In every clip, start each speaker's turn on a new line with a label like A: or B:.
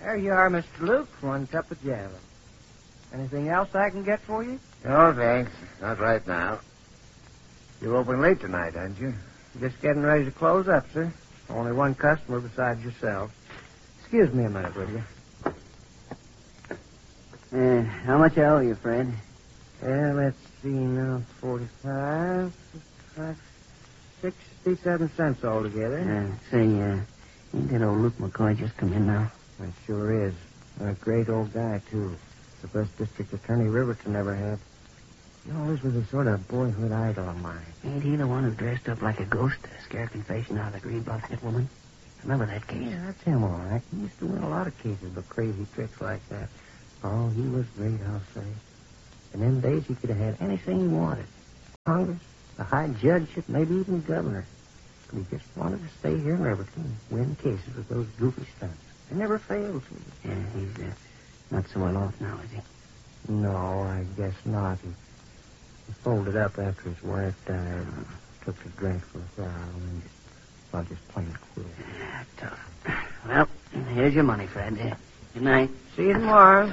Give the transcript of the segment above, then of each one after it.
A: There you are, Mr. Luke. 1 cup of Java. Anything else I can get for you?
B: No, thanks. Not right now. You're open late tonight, aren't you?
A: Just getting ready to close up, sir. Only one customer besides yourself. Excuse me a minute, will you?
C: How much I owe you, Fred?
A: Let's see now. 45, 67 cents altogether.
C: Say, ain't that old Luke McCoy just come in now?
A: It sure is. A great old guy, too. The best district attorney Riverton ever had. He always was a sort of boyhood idol of mine.
C: Ain't he the one who dressed up like a ghost to scare confession out of the green bucket woman? Remember that case?
A: Yeah, that's him, all right. He used to win a lot of cases with crazy tricks like that. Oh, he was great, I'll say. In them days, he could have had anything he wanted. Congress, a high judgeship, maybe even governor. But he just wanted to stay here in Riverton and win cases with those goofy stunts. They never failed to.
C: Yeah, he's not so well off now, is he?
A: No, I guess not. He folded up after his wife died. Took a drink for a while and just plain quit.
C: Tough. Well, here's your money, Fred. Good night.
A: See you tomorrow.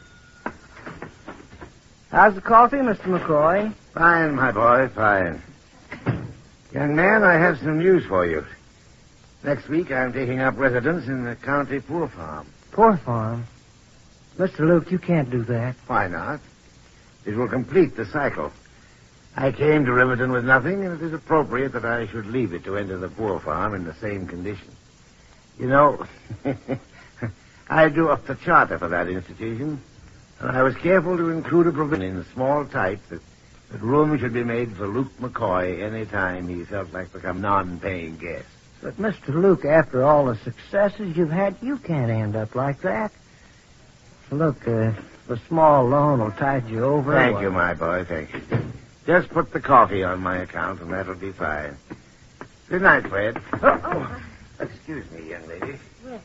A: How's the coffee, Mr. McCoy?
B: Fine, my boy, fine. Young man, I have some news for you. Next week, I'm taking up residence in the county poor farm.
A: Poor farm? Mr. Luke, you can't do that.
B: Why not? It will complete the cycle. I came to Riverton with nothing, and it is appropriate that I should leave it to enter the poor farm in the same condition. You know, I drew up the charter for that institution, and I was careful to include a provision in small type that room should be made for Luke McCoy any time he felt like become non-paying guest.
A: But, Mr. Luke, after all the successes you've had, you can't end up like that. Look, the small loan will tide you over.
B: Thank you, my boy, thank you. Just put the coffee on my account, and that'll be fine. Good night, Fred. Oh. Excuse me, young lady.
D: Yes.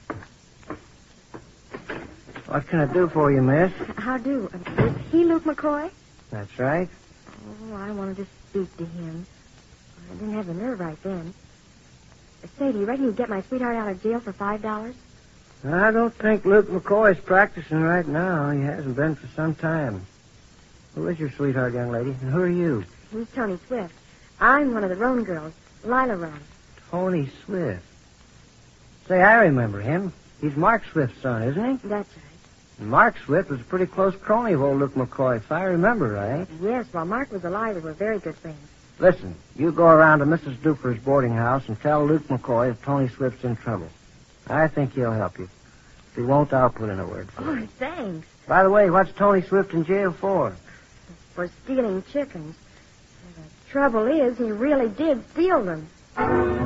A: What can I do for you, miss?
D: How do? Is he Luke McCoy?
A: That's right.
D: Oh, I wanted to speak to him. I didn't have the nerve right then. Say, do you reckon you'd get my sweetheart out of jail for $5?
A: I don't think Luke McCoy's practicing right now. He hasn't been for some time. Who is your sweetheart, young lady? And who are you?
D: He's Tony Swift. I'm one of the Roan girls, Lila Roan.
A: Tony Swift. Say, I remember him. He's Mark Swift's son, isn't he?
D: That's right.
A: And Mark Swift was a pretty close crony of old Luke McCoy, if I remember right.
D: Yes, while Mark was alive, we were very good friends.
A: Listen, you go around to Mrs. Duper's boarding house and tell Luke McCoy if Tony Swift's in trouble. I think he'll help you. If he won't, I'll put in a word for him.
D: Oh, thanks.
A: By the way, what's Tony Swift in jail for?
D: For stealing chickens. The trouble is, he really did steal them.